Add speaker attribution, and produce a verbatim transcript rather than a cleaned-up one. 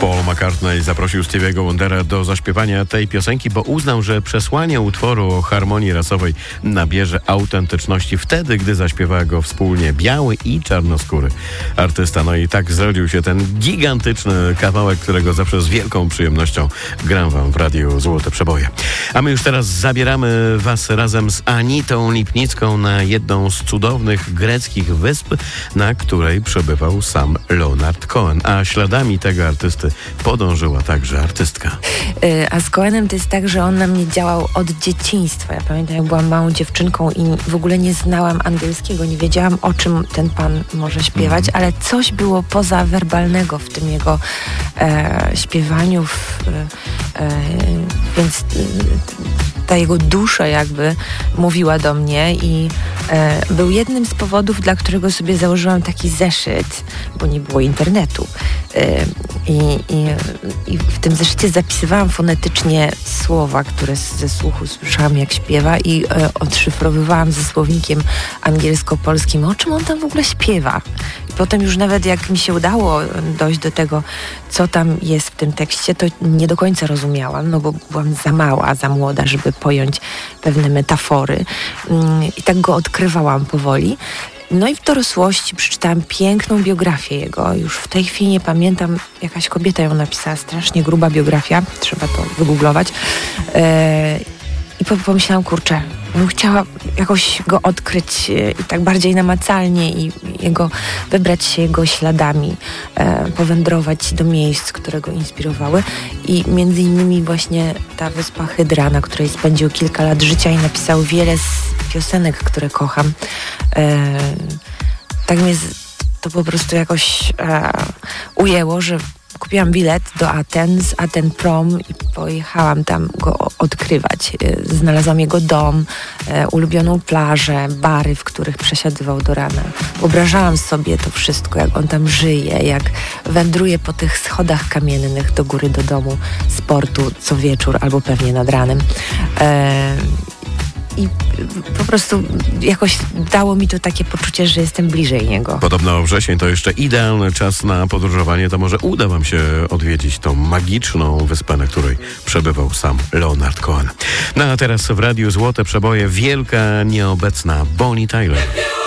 Speaker 1: Paul McCartney zaprosił Stevie'ego Wondera do zaśpiewania tej piosenki, bo uznał, że przesłanie utworu o harmonii rasowej nabierze autentyczności wtedy, gdy zaśpiewa go wspólnie biały i czarnoskóry artysta. No i tak zrodził się ten gigantyczny kawałek, którego zawsze z wielką przyjemnością gram wam w Radiu Złote Przeboje. A my już teraz zabieramy was razem z Anitą Lipnicką na jedną z cudownych greckich wysp, na której przebywał sam Leonard Cohen. A śladami tego artysty podążyła także artystka.
Speaker 2: A z Cohenem to jest tak, że on na mnie działał od dzieciństwa. Ja pamiętam, jak byłam małą dziewczynką i w ogóle nie znałam angielskiego, nie wiedziałam, o czym ten pan może śpiewać, mm. ale coś było pozawerbalnego w tym jego e, śpiewaniu, w, e, więc e, ta jego dusza jakby mówiła do mnie i e, był jednym z powodów, dla którego sobie założyłam taki zeszyt, bo nie było internetu. E, i, i, I w tym zeszycie zapisywałam fonetycznie słowa, które ze słuchu słyszałam, jak śpiewa, i e, odszyfrowywałam ze słownikiem angielsko-polskim, o czym on tam w ogóle śpiewa. I potem już nawet jak mi się udało dojść do tego, co tam jest w tym tekście, to nie do końca rozumiałam, no bo byłam za mała, za młoda, żeby pojąć pewne metafory. I tak go odkrywałam powoli. No i w dorosłości przeczytałam piękną biografię jego. Już w tej chwili nie pamiętam, jakaś kobieta ją napisała, strasznie gruba biografia, trzeba to wygooglować. E, I pomyślałam, kurczę, bym chciała jakoś go odkryć i tak bardziej namacalnie i jego, wybrać się jego śladami, e, powędrować do miejsc, które go inspirowały. I między innymi właśnie ta wyspa Hydra, na której spędził kilka lat życia i napisał wiele z piosenek, które kocham. E, tak mnie to po prostu jakoś e, ujęło, że kupiłam bilet do Aten, z Aten Prom i pojechałam tam go odkrywać. Znalazłam jego dom, e, ulubioną plażę, bary, w których przesiadywał do rana. Wyobrażałam sobie to wszystko, jak on tam żyje, jak wędruje po tych schodach kamiennych do góry, do domu, z portu co wieczór albo pewnie nad ranem. E, I po prostu jakoś dało mi to takie poczucie, że jestem bliżej niego.
Speaker 1: Podobno wrzesień to jeszcze idealny czas na podróżowanie. To może uda wam się odwiedzić tą magiczną wyspę, na której przebywał sam Leonard Cohen. No a teraz w Radiu Złote Przeboje wielka nieobecna Bonnie Tyler.